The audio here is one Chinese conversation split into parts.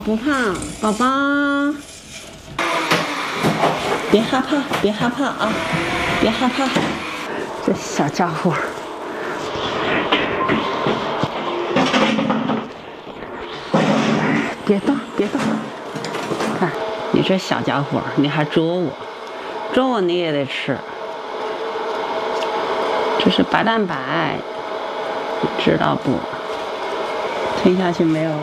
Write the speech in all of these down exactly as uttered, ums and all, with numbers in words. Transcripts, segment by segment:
不怕，宝宝，别害怕，别害怕啊，别害怕，这小家伙。别动，别动！看，你这小家伙，你还捉我，捉我你也得吃。这是白蛋白，你知道不？吞下去没有？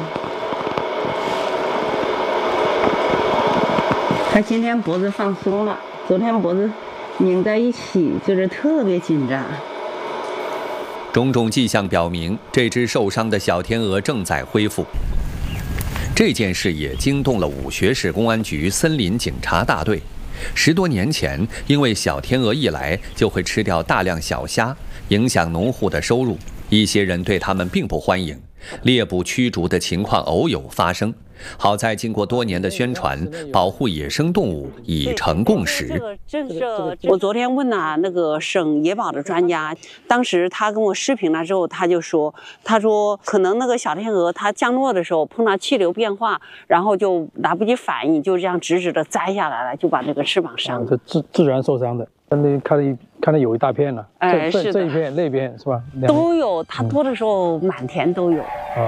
他今天脖子放松了，昨天脖子拧在一起，就是特别紧张。 种种迹象表明，这只受伤的小天鹅正在恢复。这件事也惊动了武穴市公安局森林警察大队。十多年前，因为小天鹅一来就会吃掉大量小虾，影响农户的收入，一些人对他们并不欢迎，猎捕驱逐的情况偶有发生。好在经过多年的宣传，保护野生动物已成共识。 这个，这个，我昨天问了那个省野保的专家，当时他跟我视频了之后，他就说，他说可能那个小天鹅它降落的时候碰到气流变化，然后就来不及反应，就这样直直的摘下来了，就把这个翅膀伤了。 这自自然受伤的，那看了看了有一大片了， 哎， 这是这一片那边是吧？ 都有，它多的时候满田都有。 啊。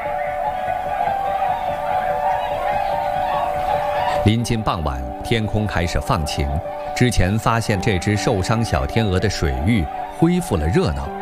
临近傍晚，天空开始放晴。之前发现这只受伤小天鹅的水域恢复了热闹。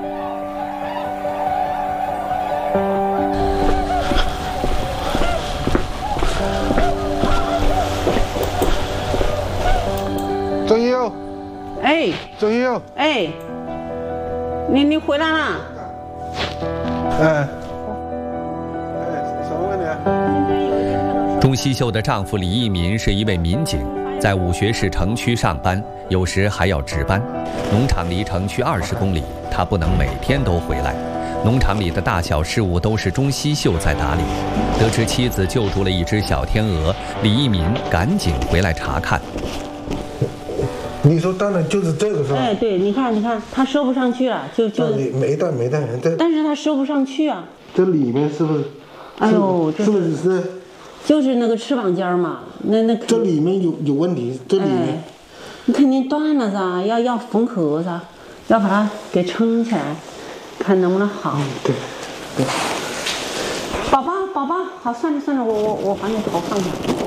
周一佑， 哎， 周一佑， 哎，你你回来了？ 哎，哎，什么问题啊？ 钟西秀的丈夫李一民是一位民警，在武穴市城区上班，有时还要值班。农场离城区二十公里，他不能每天都回来。农场里的大小事务都是钟西秀在打理。得知妻子救出了一只小天鹅，李一民赶紧回来查看。 你说断的就是这个是吧？ 哎，对，你看，你看，它收不上去了，就就。 没断，没断，这。 但是它收不上去啊。 这里面是不是？ 哎呦， 是不是是？ 就是那个翅膀尖儿嘛，那那。 这里面有有问题，这里面。哎、 你肯定断了噻，要要缝合噻，要把它给撑起来，看能不能好。 嗯，对。对。 宝宝，宝宝，好，算了算了，我我我把你头放下。